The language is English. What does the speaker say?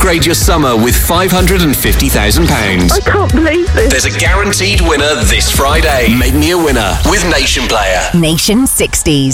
upgrade your summer with £550,000. I can't believe this. There's a guaranteed winner this Friday. Make me a winner with Nation Player. Nation 60s.